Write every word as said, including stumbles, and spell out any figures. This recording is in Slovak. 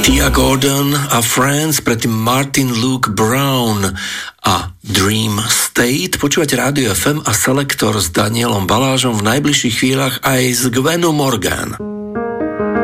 Gordon a Friends, predtým Martin Luke Brown a Dream State. Počúvate Rádio ef em a Selektor s Danielom Balážom, v najbližších chvíľach aj s Gwenou Morgan.